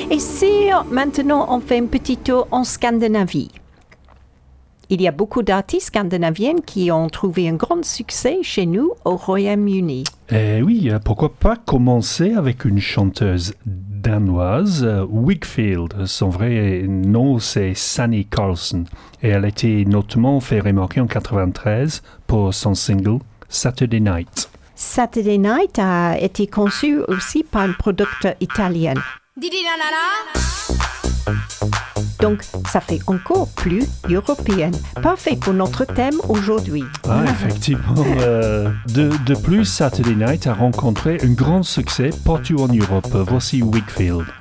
Et si maintenant on fait un petit tour en Scandinavie? Il y a beaucoup d'artistes scandinaviennes qui ont trouvé un grand succès chez nous au Royaume-Uni. Oui, pourquoi pas commencer avec une chanteuse danoise, Wakefield. Son vrai nom, c'est Sanne Carlson. Et elle a été notamment fait remarquer en 1993 pour son single Saturday Night. Saturday Night a été conçu aussi par un producteur italien. Donc, ça fait encore plus européenne. Parfait pour notre thème aujourd'hui. Ah, effectivement. De plus, Saturday Night a rencontré un grand succès partout en Europe. Voici Wakefield.